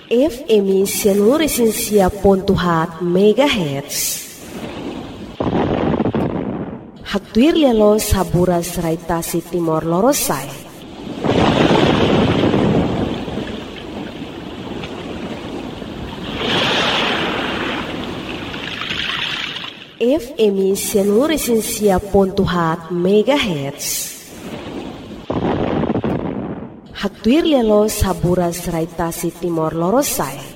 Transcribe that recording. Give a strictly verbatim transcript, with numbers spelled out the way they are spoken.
F M I Seluruh Pontuhat Megahertz. Haktuir lelo sabura seraitasi Timor Lorosai. F M I Seluruh Pontuhat Megahertz. Haktuir lelo sabura seraitasi Timor Lorosai.